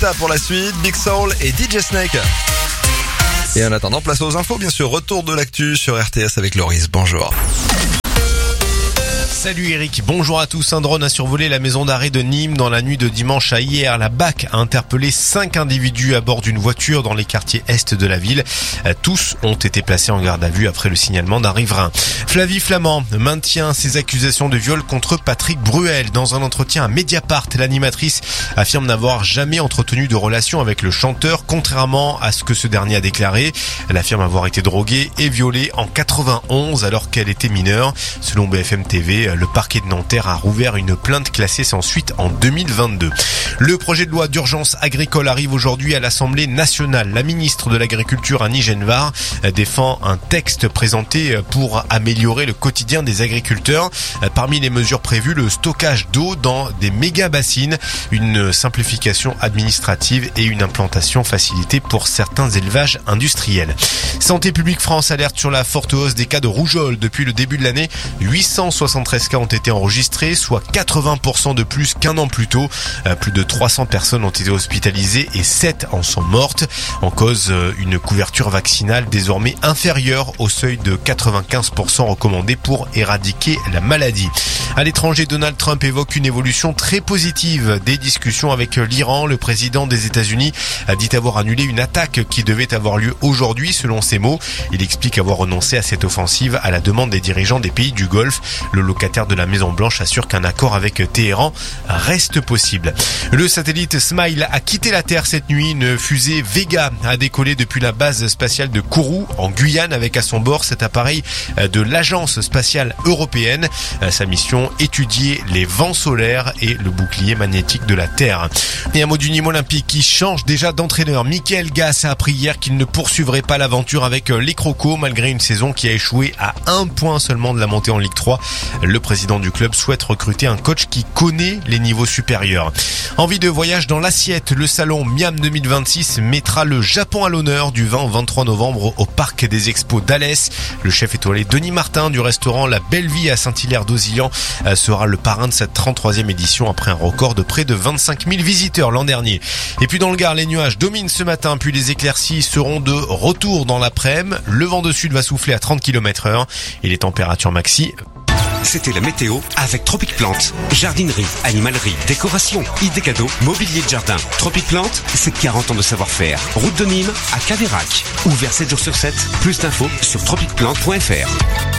Guetta pour la suite, Big Soul et DJ Snake. Et en attendant, place aux infos, bien sûr. Retour de l'actu sur RTS avec Loris. Bonjour. Salut Eric, bonjour à tous. Un drone a survolé la maison d'arrêt de Nîmes dans la nuit de dimanche à hier. La BAC a interpellé 5 individus à bord d'une voiture dans les quartiers est de la ville. Tous ont été placés en garde à vue après le signalement d'un riverain. Flavie Flament maintient ses accusations de viol contre Patrick Bruel. Dans un entretien à Mediapart, l'animatrice affirme n'avoir jamais entretenu de relation avec le chanteur, contrairement à ce que ce dernier a déclaré. Elle affirme avoir été droguée et violée en 91 alors qu'elle était mineure. Selon BFM TV, le parquet de Nanterre a rouvert une plainte classée sans suite en 2022. Le projet de loi d'urgence agricole arrive aujourd'hui à l'Assemblée nationale. La ministre de l'Agriculture, Annie Genevard, défend un texte présenté pour améliorer le quotidien des agriculteurs. Parmi les mesures prévues, le stockage d'eau dans des méga-bassines, une simplification administrative et une implantation facilitée pour certains élevages industriels. Santé publique France alerte sur la forte hausse des cas de rougeole. Depuis le début de l'année, 873 cas ont été enregistrés, soit 80% de plus qu'un an plus tôt. Plus de 300 personnes ont été hospitalisées et 7 en sont mortes. En cause, une couverture vaccinale désormais inférieure au seuil de 95% recommandé pour éradiquer la maladie. À l'étranger, Donald Trump évoque une évolution très positive des discussions avec l'Iran. Le président des États-Unis a dit avoir annulé une attaque qui devait avoir lieu aujourd'hui, selon ses mots. Il explique avoir renoncé à cette offensive à la demande des dirigeants des pays du Golfe. Le locataire de la Maison-Blanche assure qu'un accord avec Téhéran reste possible. Le satellite Smile a quitté la Terre cette nuit. Une fusée Vega a décollé depuis la base spatiale de Kourou, en Guyane, avec à son bord cet appareil de l'Agence spatiale européenne. Sa mission, étudier les vents solaires et le bouclier magnétique de la Terre. Et un mot du Nîmes olympique qui change déjà d'entraîneur. Mickaël Gass a appris hier qu'il ne poursuivrait pas l'aventure avec les Crocos, malgré une saison qui a échoué à 1 point seulement de la montée en Ligue 3. Le président du club souhaite recruter un coach qui connaît les niveaux supérieurs. Envie de voyage dans l'assiette, le salon Miam 2026 mettra le Japon à l'honneur du 20 au 23 novembre au parc des expos d'Alès. Le chef étoilé Denis Martin du restaurant La Belle Vie à Saint-Hilaire-d'Auzillan sera le parrain de cette 33e édition après un record de près de 25 000 visiteurs l'an dernier. Et puis dans le Gard, les nuages dominent ce matin, puis les éclaircies seront de retour dans l'après-midi. Le vent de sud va souffler à 30 km/h et les températures maxi. C'était la météo avec Tropic Plante. Jardinerie, animalerie, décoration, idées cadeaux, mobilier de jardin. Tropic Plante, c'est 40 ans de savoir-faire. Route de Nîmes à Caveyrac. Ouvert 7 jours sur 7. Plus d'infos sur tropicplante.fr.